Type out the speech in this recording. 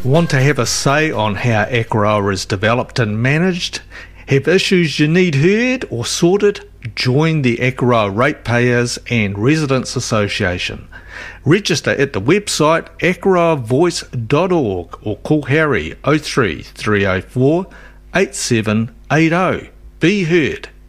Want to have a say on how Akaroa is developed and managed? Have issues you need heard or sorted? Join the Akaroa Ratepayers and Residents Association. Register at the website akaroavoice.org or call Harry 03 304 8780. Be heard.